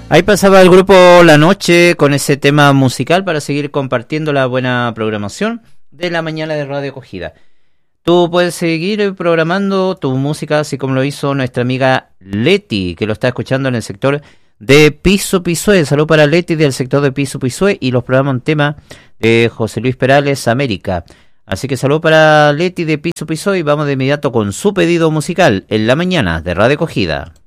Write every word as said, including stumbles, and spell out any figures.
Ahí pasaba el grupo La Noche con ese tema musical para seguir compartiendo la buena programación de la mañana de Radio Acogida. Tú puedes seguir programando tu música así como lo hizo nuestra amiga Leti, que lo está escuchando en el sector de Piso Pisue. Salud para Leti del sector de Piso Pisue y los programas en tema de José Luis Perales América. Así que salud para Leti de Piso Pisue y vamos de inmediato con su pedido musical en la mañana de Radio Acogida.